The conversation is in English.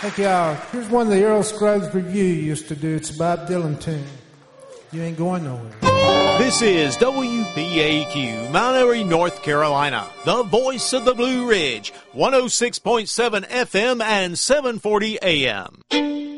Thank y'all. Here's one of the Earl Scruggs Review used to do. It's a Bob Dylan tune. You ain't going nowhere. This is WPAQ, Mount Airy, North Carolina, the voice of the Blue Ridge, 106.7 FM and 740 AM.